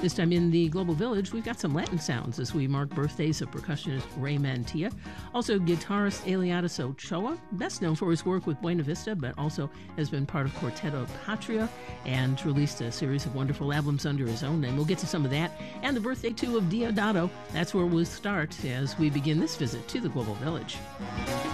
This time in the Global Village, we've got some Latin sounds as we mark birthdays of percussionist Ray Mantilla. Also, guitarist Eliades Ochoa, best known for his work with Buena Vista, but also has been part of Quarteto Patria and released a series of wonderful albums under his own name. We'll get to some of that. And the birthday, too, of Deodato. That's where we'll start as we begin this visit to the Global Village.